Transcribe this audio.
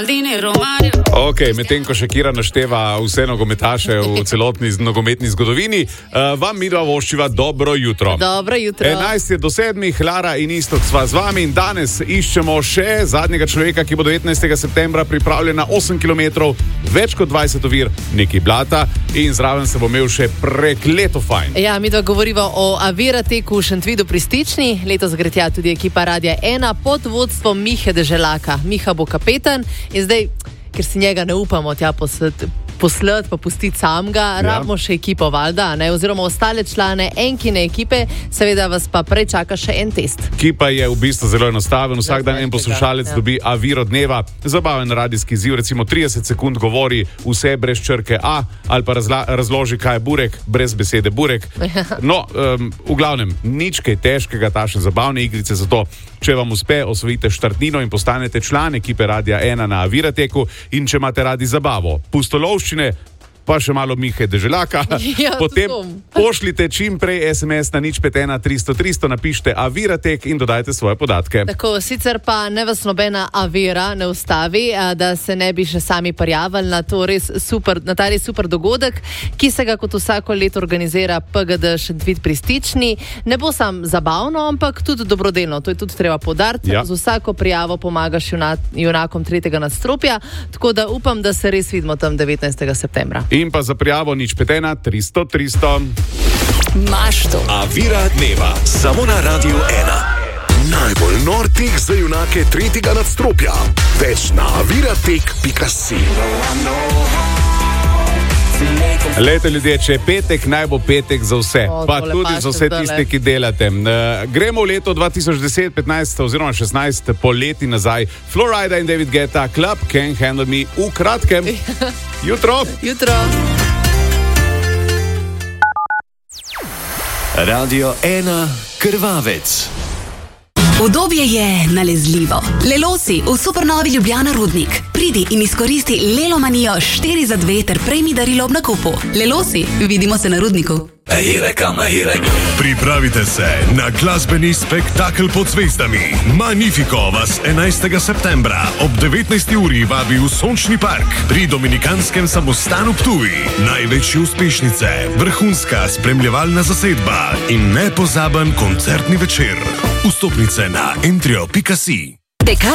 Ok, medtem ko Shakira našteva vse nogometaše v celotni nogometni zgodovini, vam midva voščiva dobro jutro. Dobro jutro. 11 je do 7, Lara in Istok sva z vami in danes iščemo še zadnjega človeka, ki bo 19. septembra pripravljen na 8 km, več kot 20 ovir, nekaj blata in zraven se bo imel še prekleto fajn. Ja, midva govoriva o Avira teku v Šentvidu pri Stični. Letos gre tja tudi ekipa Radia 1 pod vodstvom Mihe Deželaka. Miha bo kapetan in zdaj, ker si njega ne upamo tja poslati pa pustiti samega, rabimo še ekipo valjda, oziroma ostale člane enkine ekipe, seveda vas pa prej čaka še en test. Ekipa je v bistvu zelo enostaven, vsak dan en poslušalec dobi Aviro dneva, zabaven radijski izziv, recimo 30 sekund govori vse brez črke A, ali pa razloži, kaj je burek, brez besede burek. No, v glavnem, nič kaj težkega, tašne zabavne igrice, zato če vam uspe, osvojite štartnino in postanete član ekipe Radia 1 na Avirateku in če imate radi zabavo, pustolovščine, pa še malo Mihe Deželaka, potem pošljite čim prej SMS na 051 300 300, napišite Aviratek in dodajte svoje podatke. Tako, sicer pa ne vas nobena Avira ne ustavi, da se ne bi še sami prijavili na ta res super dogodek, ki se ga kot vsako leto organizira PGD Šentvid pri Stični. Ne bo sam zabavno, ampak tudi dobrodelno, to je tudi treba poudariti. Z vsako prijavo pomagaš junakom 3. nadstropja, tako da upam, da se res vidimo tam 19. septembra. In pa za prijavo 051 300 300. Maš to. Avira dneva, samo na Radiu 1. Najbolj nor tek za junake 3. nadstropja. Več na aviratek.si. Lejte ljudje, če je petek, naj bo petek za vse, pa tudi za vse tiste, ki delate. Gremo v leto 2010, 15 oziroma 16, poleti nazaj. Florida in David Guetta, Club Can't Handle Me v kratkem. Jutro. Radio 1 Krvavec. Udobje je nalezljivo. Lelosi v supernovi Ljubljana Rudnik. Pridi in izkoristi Lelomanijo 4 za 2 ter prejmi darilo ob nakupu. Lelosi, vidimo se na Rudniku. Pripravite se na glasbeni spektakel pod zvezdami. Magnifico vas 11. septembra ob 19. uri vabi v Sončni park pri Dominikanskem samostanu Ptuj. Največje uspešnice, vrhunska spremljevalna zasedba in nepozaben koncertni večer. Vstopnice na entrio.si.